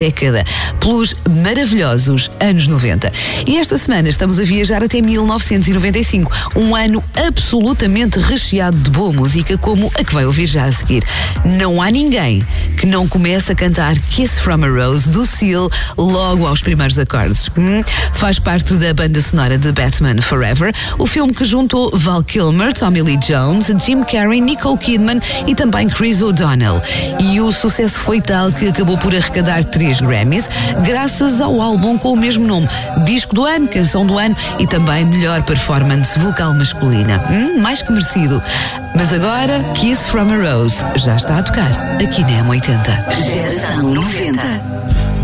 década, pelos maravilhosos anos 90. E esta semana estamos a viajar até 1995, um ano absolutamente recheado de boa música, como a que vai ouvir já a seguir. Não há ninguém que não comece a cantar Kiss from a Rose do Seal logo aos primeiros acordes. Faz parte da banda sonora de Batman Forever, o filme que juntou Val Kilmer, Tommy Lee Jones, Jim Carrey, Nicole Kidman e também Chris O'Donnell. E o sucesso foi tal que acabou por arrecadar 3 Grammys, graças ao álbum com o mesmo nome, disco do ano, canção do ano e também melhor performance vocal masculina. Mais que merecido. Mas agora, Kiss from a Rose já está a tocar aqui na M80. Geração 90.